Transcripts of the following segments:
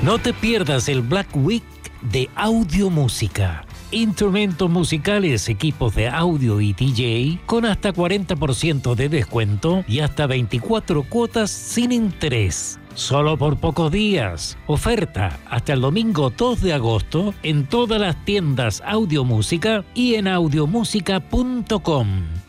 No te pierdas el Black Week de Audio Música. Instrumentos musicales, equipos de audio y DJ con hasta 40% de descuento y hasta 24 cuotas sin interés. Solo por pocos días. Oferta hasta el domingo 2 de agosto en todas las tiendas Audio Música y en audiomusica.com.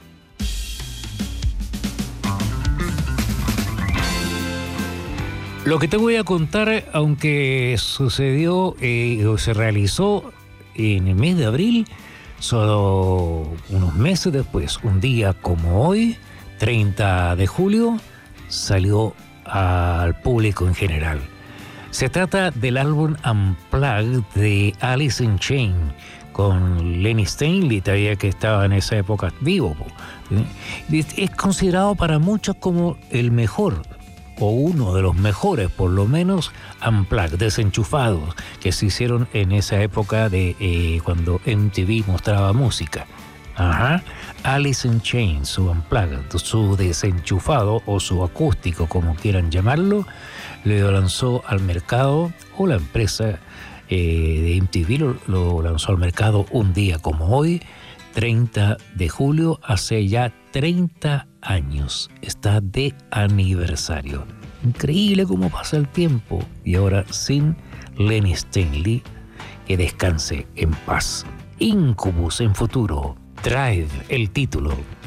Lo que te voy a contar, aunque sucedió o se realizó en el mes de abril, solo unos meses después, un día como hoy, 30 de julio, salió al público en general. Se trata del álbum Unplugged de Alice in Chains, con Lemmy Stanley, todavía que estaba en esa época vivo. Es considerado para muchos como el mejor, o uno de los mejores, por lo menos, Unplugged, desenchufados, que se hicieron en esa época de cuando MTV mostraba música. Alice in Chains, su Unplugged, su desenchufado o su acústico, como quieran llamarlo, lo lanzó al mercado, o la empresa de MTV lo lanzó al mercado un día como hoy, 30 de julio, hace ya 30 años. Está de aniversario. Increíble cómo pasa el tiempo. Y ahora sin Lemmy Stanley, que descanse en paz. Incubus en futuro. Drive, el título.